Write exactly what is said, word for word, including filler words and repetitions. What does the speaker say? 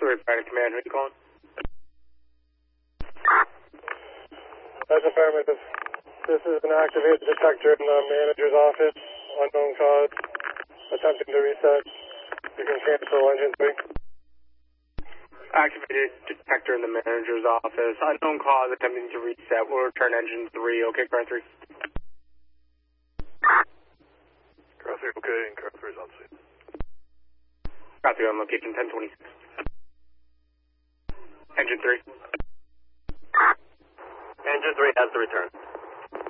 three, Private Command, who are you calling? That's affirmative. This is an activated detector in the manager's office. Unknown cause. Attempting to reset. You can cancel engine three. Activated detector in the manager's office. Unknown cause, attempting to reset. We'll return engine three. Okay, car three. Car three, okay, and car three is on scene. Car three on location ten twenty-six. Engine three. Engine three has to return.